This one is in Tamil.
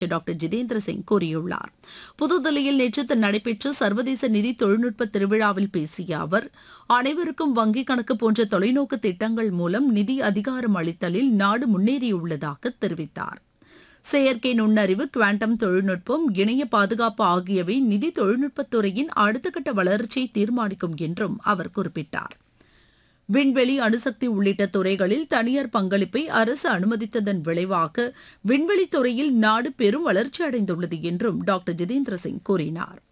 டாக்டர் ஜிதேந்திர சிங் கூறியுள்ளார். புதுதில்லியில் நேற்று நடைபெற்ற சர்வதேச நிதி தொழில்நுட்ப திருவிழாவில் பேசிய அவர், அனைவருக்கும் வங்கிக் கணக்கு போன்ற தொலைநோக்கு திட்டங்கள் மூலம் நிதி அதிகாரம் அளித்தலில் நாடு முன்னேறியுள்ளதாக தெரிவித்தார். செயற்கை நுண்ணறிவு, குவாண்டம் தொழில்நுட்பம், இணைய பாதுகாப்பு ஆகியவை நிதி தொழில்நுட்பத்துறையின் அடுத்த கட்ட வளர்ச்சியை தீர்மானிக்கும் என்றும் அவர் குறிப்பிட்டார். விண்வெளி, அணுசக்தி உள்ளிட்ட துறைகளில் தனியார் பங்களிப்பை அரசு அனுமதித்ததன் விளைவாக விண்வெளித்துறையில் நாடு பெரும் வளர்ச்சி அடைந்துள்ளது என்றும் டாக்டர் ஜிதேந்திர சிங் கூறினார்.